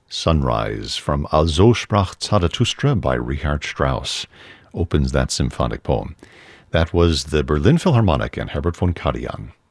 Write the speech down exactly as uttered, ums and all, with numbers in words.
Sunrise from Also sprach Zarathustra by Richard Strauss opens that symphonic poem. That was the Berlin Philharmonic and Herbert von Karajan.